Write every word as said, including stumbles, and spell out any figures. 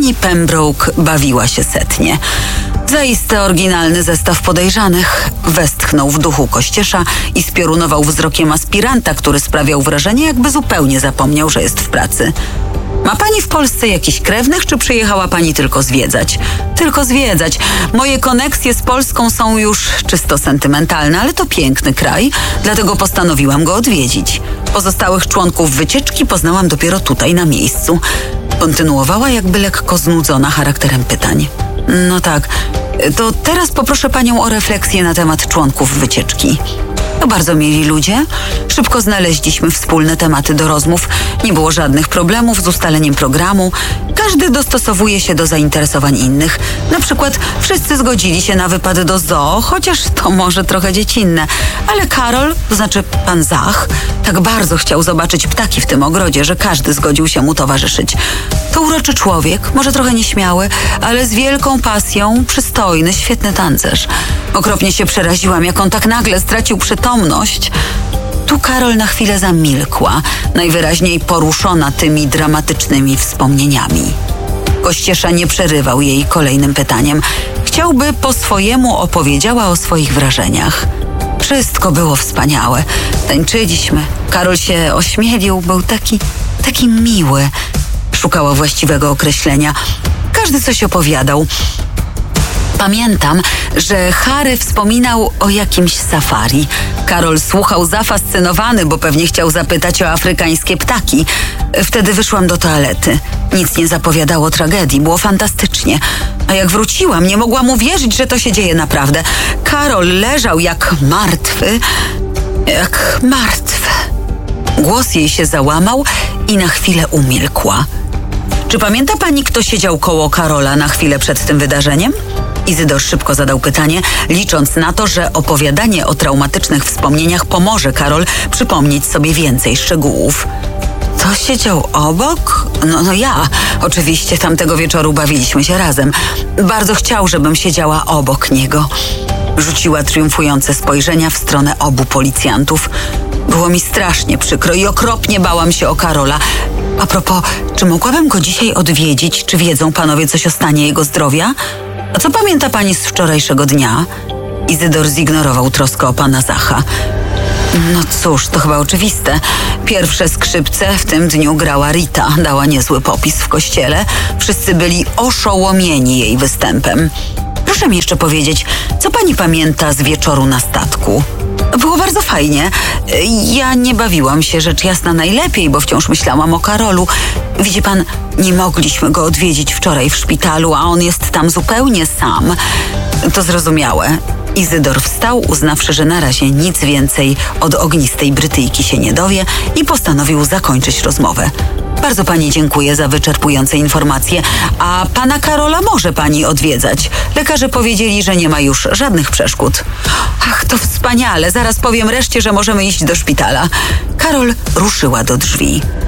pani Pembroke bawiła się setnie. Zaiste oryginalny zestaw podejrzanych. Westchnął w duchu Kościesza i spiorunował wzrokiem aspiranta, który sprawiał wrażenie, jakby zupełnie zapomniał, że jest w pracy. Ma pani w Polsce jakichś krewnych, czy przyjechała pani tylko zwiedzać? Tylko zwiedzać. Moje koneksje z Polską są już czysto sentymentalne, ale to piękny kraj, dlatego postanowiłam go odwiedzić. Pozostałych członków wycieczki poznałam dopiero tutaj na miejscu. Kontynuowała, jakby lekko znudzona charakterem pytań. No tak, to teraz poproszę panią o refleksję na temat członków wycieczki. To bardzo mieli ludzie. Szybko znaleźliśmy wspólne tematy do rozmów. Nie było żadnych problemów z ustaleniem programu. Każdy dostosowuje się do zainteresowań innych. Na przykład wszyscy zgodzili się na wypad do zoo, chociaż to może trochę dziecinne. Ale Karol, to znaczy pan Zach, tak bardzo chciał zobaczyć ptaki w tym ogrodzie, że każdy zgodził się mu towarzyszyć. To uroczy człowiek, może trochę nieśmiały, ale z wielką pasją, przystojny, świetny tancerz. Okropnie się przeraziłam, jak on tak nagle stracił przytomność. Tu Karol na chwilę zamilkła, najwyraźniej poruszona tymi dramatycznymi wspomnieniami. Kościesza nie przerywał jej kolejnym pytaniem. Chciałby po swojemu opowiedziała o swoich wrażeniach. Wszystko było wspaniałe. Tańczyliśmy. Karol się ośmielił, był taki, taki miły. Szukała właściwego określenia. Każdy coś opowiadał. Pamiętam, że Harry wspominał o jakimś safari. Karol słuchał zafascynowany, bo pewnie chciał zapytać o afrykańskie ptaki. Wtedy wyszłam do toalety. Nic nie zapowiadało tragedii, było fantastycznie. A jak wróciłam, nie mogłam uwierzyć, że to się dzieje naprawdę. Karol leżał jak martwy, jak martwy. Głos jej się załamał i na chwilę umilkła. Czy pamięta pani, kto siedział koło Karola na chwilę przed tym wydarzeniem? Izydor szybko zadał pytanie, licząc na to, że opowiadanie o traumatycznych wspomnieniach pomoże Karol przypomnieć sobie więcej szczegółów. To siedział obok? No, no ja. Oczywiście tamtego wieczoru bawiliśmy się razem. Bardzo chciał, żebym siedziała obok niego. Rzuciła triumfujące spojrzenia w stronę obu policjantów. Było mi strasznie przykro i okropnie bałam się o Karola. A propos, czy mogłabym go dzisiaj odwiedzić? Czy wiedzą panowie coś o stanie jego zdrowia? A co pamięta pani z wczorajszego dnia? Izydor zignorował troskę o pana Zacha. No cóż, to chyba oczywiste. Pierwsze skrzypce w tym dniu grała Rita. Dała niezły popis w kościele. Wszyscy byli oszołomieni jej występem. Proszę mi jeszcze powiedzieć, co pani pamięta z wieczoru na statku? Było bardzo fajnie. Ja nie bawiłam się rzecz jasna najlepiej, bo wciąż myślałam o Karolu. Widzi pan, nie mogliśmy go odwiedzić wczoraj w szpitalu, a on jest tam zupełnie sam. To zrozumiałe. Izydor wstał, uznawszy, że na razie nic więcej od ognistej Brytyjki się nie dowie i postanowił zakończyć rozmowę. Bardzo pani dziękuję za wyczerpujące informacje, a pana Karola może pani odwiedzać. Lekarze powiedzieli, że nie ma już żadnych przeszkód. Ach, to wspaniale, zaraz powiem reszcie, że możemy iść do szpitala. Karol ruszyła do drzwi.